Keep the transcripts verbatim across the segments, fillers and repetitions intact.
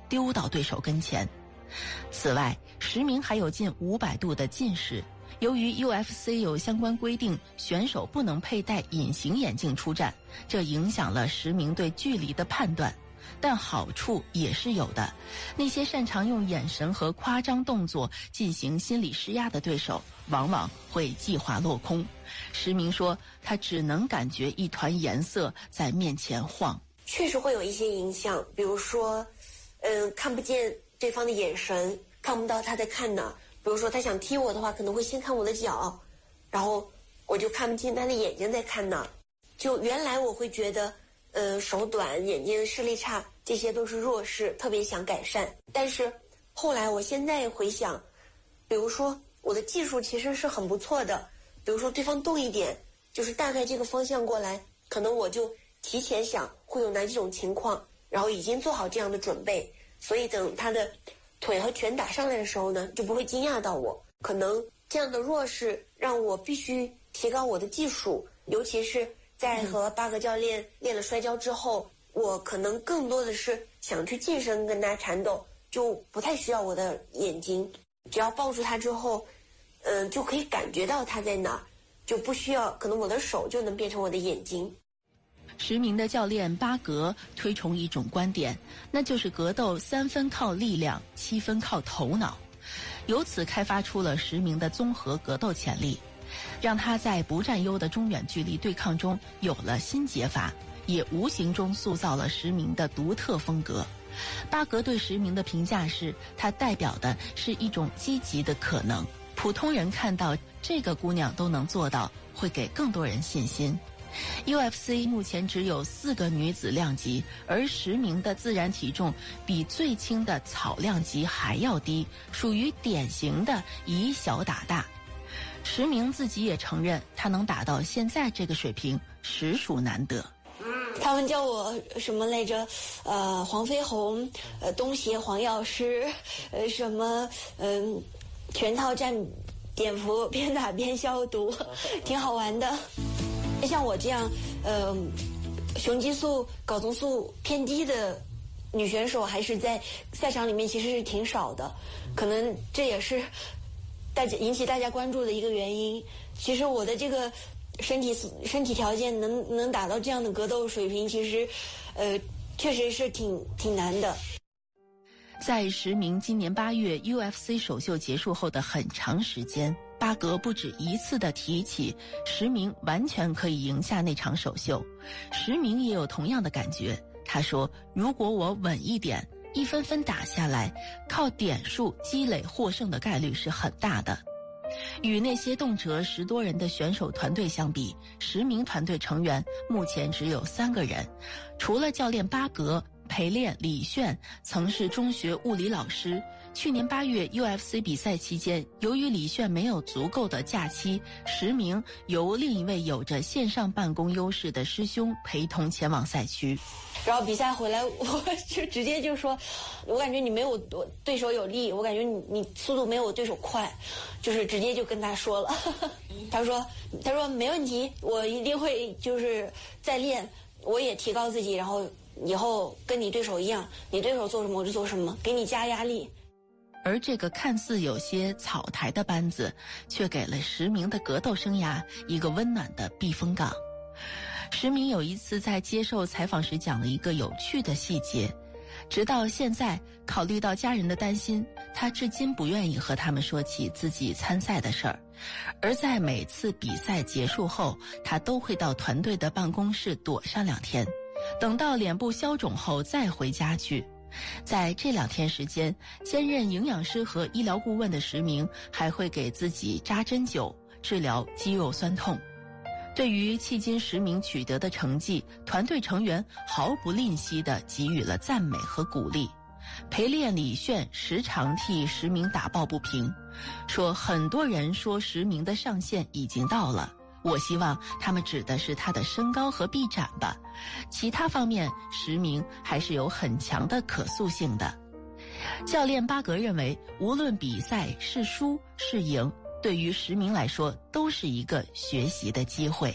丢到对手跟前。此外，石明还有近五百度的近视。由于 U F C 有相关规定，选手不能佩戴隐形眼镜出战，这影响了石明对距离的判断。但好处也是有的，那些擅长用眼神和夸张动作进行心理施压的对手，往往会计划落空。石明说，他只能感觉一团颜色在面前晃。 确实会有一些影响，比如说，嗯，看不见对方的眼神，看不到他在看哪。比如说他想踢我的话，可能会先看我的脚，然后我就看不清他的眼睛在看哪。就原来我会觉得呃，手短、眼睛视力差，这些都是弱势，特别想改善。但是后来我现在回想，比如说我的技术其实是很不错的，比如说对方动一点，就是大概这个方向过来，可能我就提前想会有哪几种情况，然后已经做好这样的准备，所以等他的腿和拳打上来的时候呢，就不会惊讶到我。可能这样的弱势让我必须提高我的技术，尤其是在和巴格教练练了摔跤之后，我可能更多的是想去近身跟他缠斗，就不太需要我的眼睛，只要抱住他之后，嗯、呃，就可以感觉到他在哪，就不需要，可能我的手就能变成我的眼睛。 石明的教练巴格推崇一种观点，那就是格斗三分靠力量，七分靠头脑，由此开发出了石明的综合格斗潜力，让他在不占优的中远距离对抗中有了新解法，也无形中塑造了石明的独特风格。巴格对石明的评价是，他代表的是一种积极的可能，普通人看到这个姑娘都能做到，会给更多人信心。U F C 目前只有四个女子量级，而石明的自然体重比最轻的草量级还要低，属于典型的以小打大。石明自己也承认，他能打到现在这个水平实属难得。 他们叫我什么来着？呃，黄飞鸿，呃，东邪黄药师，呃，什么，嗯、呃，全套战碘伏，边打边消毒，挺好玩的。像我这样，呃，雄激素、睾酮素偏低的女选手，还是在赛场里面其实是挺少的，可能这也是大家引起大家关注的一个原因。其实我的这个身体身体条件能能达到这样的格斗水平，其实，呃，确实是挺挺难的。 在石明今年八月 U F C 首秀结束后的很长时间，巴格不止一次地提起石明完全可以赢下那场首秀。石明也有同样的感觉，他说，如果我稳一点，一分分打下来，靠点数积累获胜的概率是很大的。与那些动辄十多人的选手团队相比，石明团队成员目前只有三个人，除了教练巴格，陪练李炫曾是中学物理老师。去年八月 U F C 比赛期间，由于李炫没有足够的假期，石明由另一位有着线上办公优势的师兄陪同前往赛区。 然后比赛回来，我就直接就说，我感觉你没有对手有力，我感觉你你速度没有我对手快，就是直接就跟他说了。他说他说没问题，我一定会就是再练，我也提高自己，然后以后跟你对手一样，你对手做什么我就做什么，给你加压力。 而这个看似有些草台的班子，却给了石明的格斗生涯一个温暖的避风港。石明有一次在接受采访时讲了一个有趣的细节，直到现在，考虑到家人的担心，他至今不愿意和他们说起自己参赛的事儿。而在每次比赛结束后，他都会到团队的办公室躲上两天，等到脸部消肿后再回家去。在这两天时间，兼任营养师和医疗顾问的石明还会给自己扎针灸，治疗肌肉酸痛。对于迄今石明取得的成绩，团队成员毫不吝惜地给予了赞美和鼓励。陪练李炫时常替石明打抱不平，说很多人说石明的上限已经到了，我希望他们指的是他的身高和臂展吧，其他方面石明还是有很强的可塑性的。教练巴格认为，无论比赛是输是赢，对于石明来说都是一个学习的机会。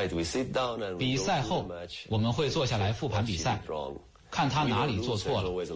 比赛后，我们会坐下来复盘比赛，看他哪里做错了，